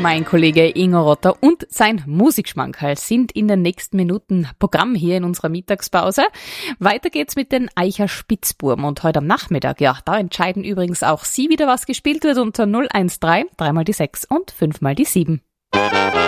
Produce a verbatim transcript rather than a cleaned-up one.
Mein Kollege Ingo Rotter und sein Musikschmankerl sind in den nächsten Minuten Programm hier in unserer Mittagspause. Weiter geht's mit den Eicher Spitzbuben und heute am Nachmittag, ja, da entscheiden übrigens auch Sie wieder, was gespielt wird unter null eins drei, drei mal die sechs und fünf mal die sieben.